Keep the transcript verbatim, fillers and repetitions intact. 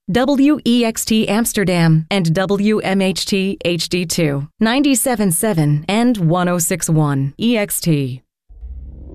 W E X T Amsterdam, and W M H T H D two, ninety-seven point seven and one oh six point one E X T.